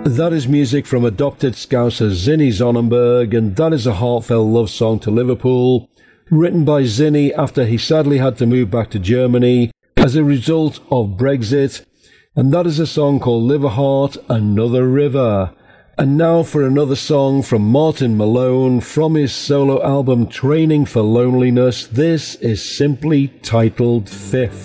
That is music from adopted Scouser Zinny Sonnenberg, and that is a heartfelt love song to Liverpool, written by Zinny after he sadly had to move back to Germany as a result of Brexit, and that is a song called Live a Heart, Another River. And now for another song from Martin Malone from his solo album Training for Loneliness. This is simply titled Fifth.